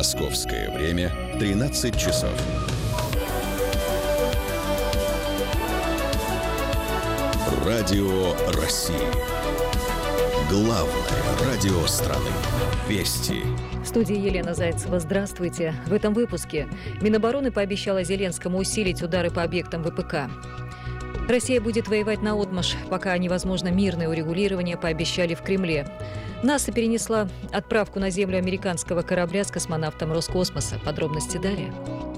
Московское время 13 часов. Радио России. Главное радио страны. Вести. В студии Елена Зайцева. Здравствуйте. В этом выпуске Минобороны пообещала Зеленскому усилить удары по объектам ВПК. Россия будет воевать наотмашь, пока невозможно мирное урегулирование, пообещали в Кремле. НАСА перенесла отправку на Землю американского корабля с космонавтом Роскосмоса. Подробности далее.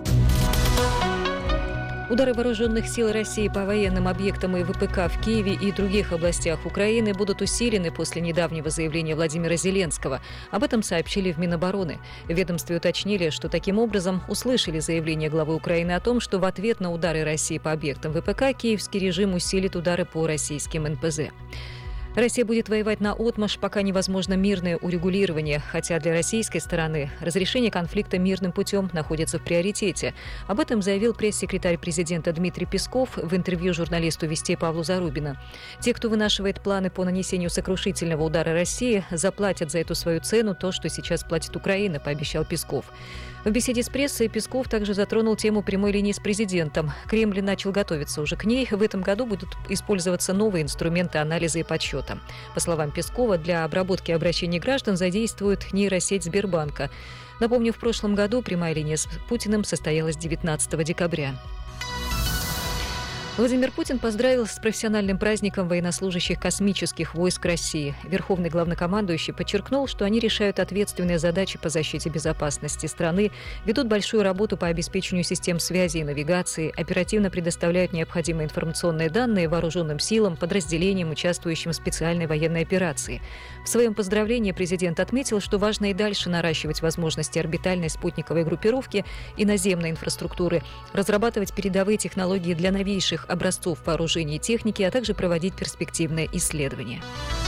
Удары вооруженных сил России по военным объектам и ВПК в Киеве и других областях Украины будут усилены после недавнего заявления Владимира Зеленского. Об этом сообщили в Минобороны. В ведомстве уточнили, что таким образом услышали заявление главы Украины о том, что в ответ на удары России по объектам ВПК киевский режим усилит удары по российским НПЗ. Россия будет воевать наотмашь, пока невозможно мирное урегулирование, хотя для российской стороны разрешение конфликта мирным путем находится в приоритете. Об этом заявил пресс-секретарь президента Дмитрий Песков в интервью журналисту «Вестей» Павлу Зарубину. Те, кто вынашивает планы по нанесению сокрушительного удара России, заплатят за эту свою цену то, что сейчас платит Украина, пообещал Песков. В беседе с прессой Песков также затронул тему прямой линии с президентом. Кремль начал готовиться уже к ней. В этом году будут использоваться новые инструменты анализа и подсчета. По словам Пескова, для обработки обращений граждан задействуют нейросеть Сбербанка. Напомню, в прошлом году прямая линия с Путиным состоялась 19 декабря. Владимир Путин поздравил с профессиональным праздником военнослужащих космических войск России. Верховный главнокомандующий подчеркнул, что они решают ответственные задачи по защите безопасности страны, ведут большую работу по обеспечению систем связи и навигации, оперативно предоставляют необходимые информационные данные вооруженным силам, подразделениям, участвующим в специальной военной операции. В своем поздравлении президент отметил, что важно и дальше наращивать возможности орбитальной спутниковой группировки и наземной инфраструктуры, разрабатывать передовые технологии для новейших образцов вооружений и техники, а также проводить перспективные исследования.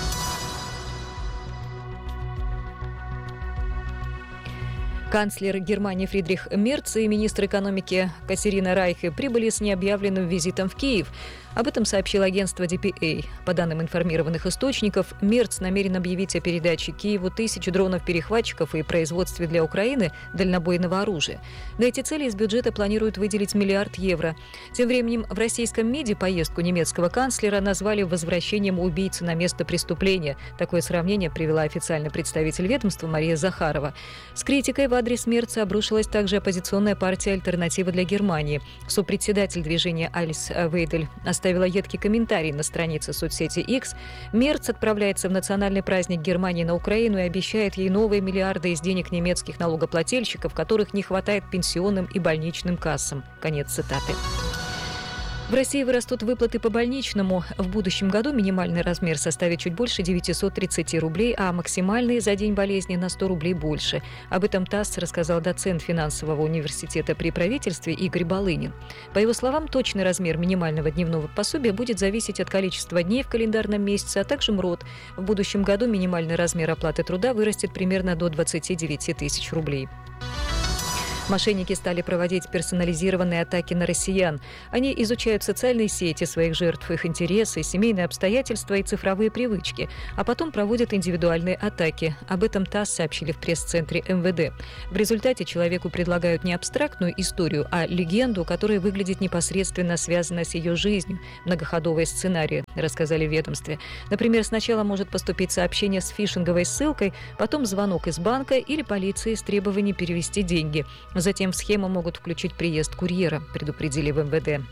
Канцлер Германии Фридрих Мерц и министр экономики Катерина Райхе прибыли с необъявленным визитом в Киев. Об этом сообщило агентство DPA. По данным информированных источников, Мерц намерен объявить о передаче Киеву 1000 дронов-перехватчиков и производстве для Украины дальнобойного оружия. На эти цели из бюджета планируют выделить миллиард евро. Тем временем в российском МИДе поездку немецкого канцлера назвали возвращением убийцы на место преступления. Такое сравнение привела официальный представитель ведомства Мария Захарова. С критикой в адрес Мерца обрушилась также оппозиционная партия «Альтернатива для Германии». Сопредседатель движения Альс Вейдель оставила едкий комментарий на странице соцсети X. Мерц отправляется в национальный праздник Германии на Украину и обещает ей новые миллиарды из денег немецких налогоплательщиков, которых не хватает пенсионным и больничным кассам. Конец цитаты. В России вырастут выплаты по больничному. В будущем году минимальный размер составит чуть больше 930 рублей, а максимальный за день болезни на 100 рублей больше. Об этом ТАСС рассказал доцент финансового университета при правительстве Игорь Балынин. По его словам, точный размер минимального дневного пособия будет зависеть от количества дней в календарном месяце, а также МРОТ. В будущем году минимальный размер оплаты труда вырастет примерно до 29 тысяч рублей. Мошенники стали проводить персонализированные атаки на россиян. Они изучают социальные сети своих жертв, их интересы, семейные обстоятельства и цифровые привычки, а потом проводят индивидуальные атаки. Об этом ТАСС сообщили в пресс-центре МВД. В результате человеку предлагают не абстрактную историю, а легенду, которая выглядит непосредственно связанной с ее жизнью. Многоходовые сценарии, рассказали в ведомстве. Например, сначала может поступить сообщение с фишинговой ссылкой, потом звонок из банка или полиции с требованием перевести деньги. Затем в схему могут включить приезд курьера, предупредили в МВД.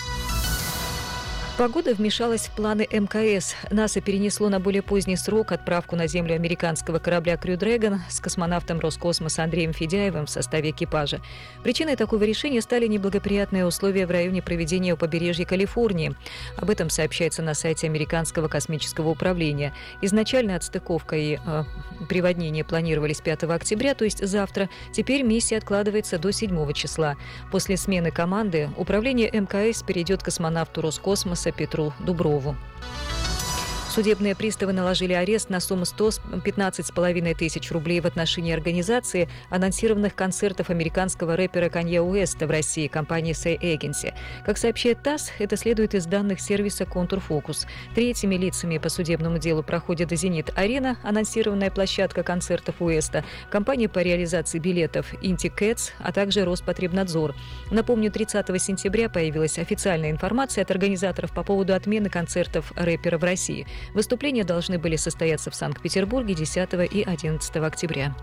Погода вмешалась в планы МКС. НАСА перенесло на более поздний срок отправку на Землю американского корабля «Крю Дрэгон» с космонавтом Роскосмоса Андреем Федяевым в составе экипажа. Причиной такого решения стали неблагоприятные условия в районе проведения у побережья Калифорнии. Об этом сообщается на сайте Американского космического управления. Изначально отстыковка и приводнение планировались 5 октября, то есть завтра. Теперь миссия откладывается до 7 числа. После смены команды управление МКС перейдет к космонавту Роскосмоса Петру Дуброву. Судебные приставы наложили арест на сумму 115,5 тысяч рублей в отношении организации анонсированных концертов американского рэпера Канье Уэста в России компании Say Agency. Как сообщает ТАСС, это следует из данных сервиса «Контурфокус». Третьими лицами по судебному делу проходят «Зенит-Арена», анонсированная площадка концертов Уэста, компания по реализации билетов «Инти Кэтс», а также Роспотребнадзор. Напомню, 30 сентября появилась официальная информация от организаторов по поводу отмены концертов рэпера в России. Выступления должны были состояться в Санкт-Петербурге 10 и 11 октября.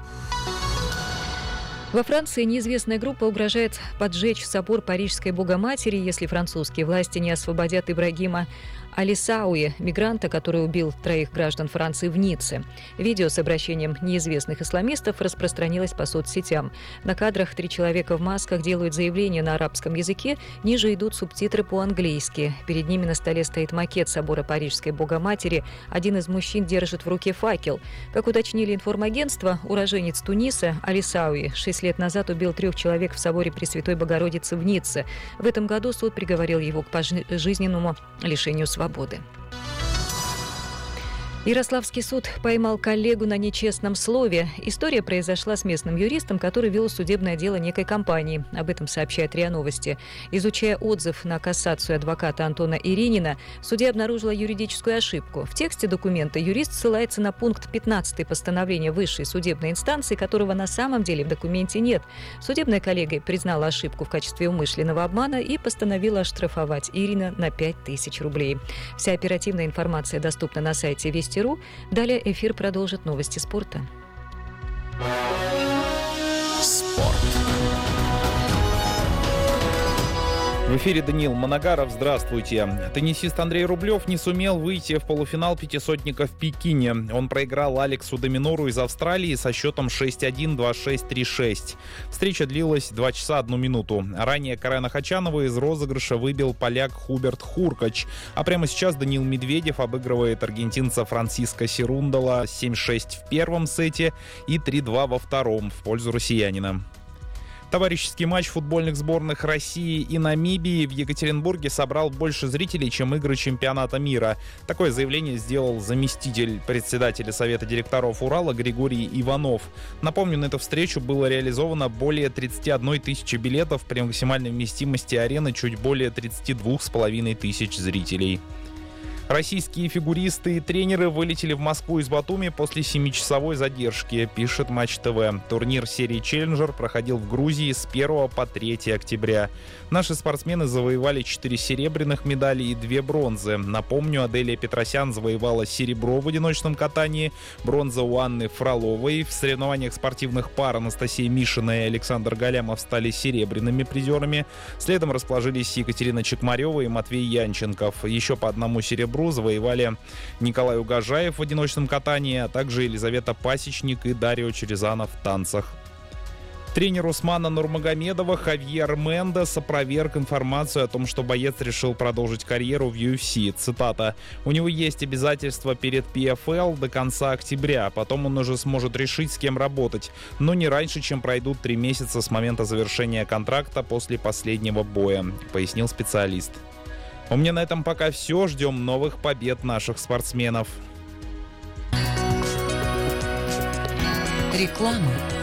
Во Франции неизвестная группа угрожает поджечь собор Парижской Богоматери, если французские власти не освободят Ибрагима Алисауи, мигранта, который убил 3 граждан Франции в Ницце. Видео с обращением неизвестных исламистов распространилось по соцсетям. На кадрах 3 человека в масках делают заявление на арабском языке, ниже идут субтитры по-английски. Перед ними на столе стоит макет собора Парижской Богоматери. Один из мужчин держит в руке факел. Как уточнили информагентство, уроженец Туниса Алисауи 6 лет назад убил 3 человек в соборе Пресвятой Богородицы в Ницце. В этом году суд приговорил его к пожизненному лишению свободы. Ярославский суд поймал коллегу на нечестном слове. История произошла с местным юристом, который вел судебное дело некой компании. Об этом сообщает РИА Новости. Изучая отзыв на кассацию адвоката Антона Иринина, судья обнаружила юридическую ошибку. В тексте документа юрист ссылается на пункт 15 постановления высшей судебной инстанции, которого на самом деле в документе нет. Судебная коллегия признала ошибку в качестве умышленного обмана и постановила оштрафовать Ирина на 5000 рублей. Вся оперативная информация доступна на сайте Вести.ру. Далее эфир продолжит новости спорта. Спорт. В эфире Даниил Моногаров. Здравствуйте. Теннисист Андрей Рублев не сумел выйти в полуфинал пятисотника в Пекине. Он проиграл Алексу де Минору из Австралии со счетом 6-1, 2-6, 3-6. Встреча длилась 2 часа 1 минуту. Ранее Карена Хачанова из розыгрыша выбил поляк Хуберт Хуркач. А прямо сейчас Даниил Медведев обыгрывает аргентинца Франсиско Серундола 7-6 в первом сете и 3-2 во втором в пользу россиянина. Товарищеский матч футбольных сборных России и Намибии в Екатеринбурге собрал больше зрителей, чем игры чемпионата мира. Такое заявление сделал заместитель председателя Совета директоров Урала Григорий Иванов. Напомню, на эту встречу было реализовано более 31 тысячи билетов, при максимальной вместимости арены чуть более 32,5 тысяч зрителей. Российские фигуристы и тренеры вылетели в Москву из Батуми после 7-часовой задержки, пишет Матч ТВ. Турнир серии «Челленджер» проходил в Грузии с 1 по 3 октября. Наши спортсмены завоевали 4 серебряных медали и 2 бронзы. Напомню, Аделия Петросян завоевала серебро в одиночном катании, бронза у Анны Фроловой. В соревнованиях спортивных пар Анастасия Мишина и Александр Галямов стали серебряными призерами. Следом расположились Екатерина Чекмарева и Матвей Янченков. Еще по 1 серебру завоевали Николай Угожаев в одиночном катании, а также Елизавета Пасечник и Дарио Черезанов в танцах. Тренер Усмана Нурмагомедова Хавьер Мендес опроверг информацию о том, что боец решил продолжить карьеру в UFC. Цитата: «У него есть обязательства перед PFL до конца октября. Потом он уже сможет решить, с кем работать. Но не раньше, чем пройдут 3 месяца с момента завершения контракта после последнего боя», — пояснил специалист. У меня на этом пока все. Ждем новых побед наших спортсменов. Реклама.